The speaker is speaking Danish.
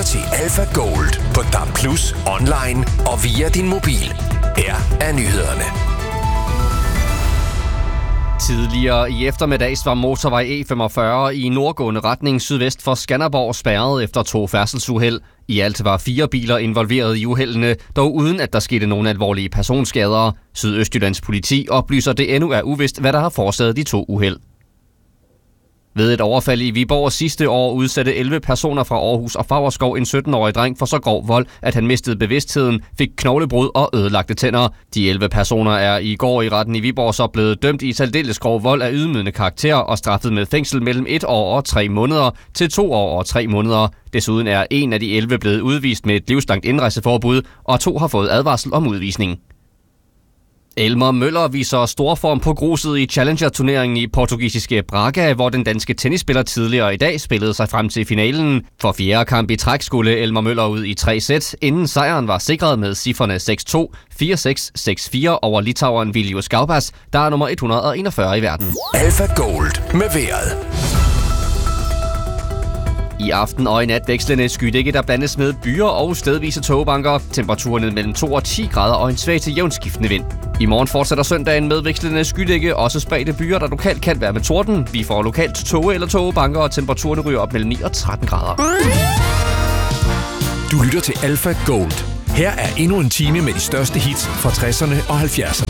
lytter til Alpha Gold på DAB+, online og via din mobil. Her er nyhederne. Tidligere i eftermiddags var motorvej E45 i nordgående retning sydvest for Skanderborg spærret efter 2 færdselsuheld. I alt var 4 biler involveret i uheldene, dog uden at der skete nogen alvorlige personskader. Sydøstjyllands politi oplyser, det endnu er uvist, hvad der har forårsaget de 2 uheld. Ved et overfald i Viborg sidste år udsatte 11 personer fra Aarhus og Favrskov en 17-årig dreng for så grov vold, at han mistede bevidstheden, fik knoglebrud og ødelagte tænder. De 11 personer er i går i retten i Viborg så blevet dømt i særdeles grov vold af ydmygende karakter og straffet med fængsel mellem 1 år og 3 måneder til 2 år og 3 måneder. Desuden er en af de 11 blevet udvist med et livslangt indrejseforbud, og 2 har fået advarsel om udvisning. Elmer Møller viser stor form på gruset i Challenger-turneringen i portugisiske Braga, hvor den danske tennisspiller tidligere i dag spillede sig frem til finalen. For 4. kamp i træk skulle Elmer Møller ud i 3 sæt, inden sejren var sikret med cifrene 6-2, 4-6, 6-4 over litaueren Vilius Gaubas, der er nummer 141 i verden. Alpha Gold med vejret. I aften og i nat vekslende skydække, der blandes med byer og stedvise tågebanker. Temperaturen ned mellem 2 og 10 grader og en svag til jævnskiftende vind. I morgen fortsætter søndagen med vekslende skydække, også spredte byer, der lokalt kan være med torden. Vi får lokalt tåge eller tågebanker, og temperaturen ryger op mellem 9 og 13 grader. Du lytter til Alpha Gold. Her er endnu en time med de største hits fra 60'erne og 70'erne.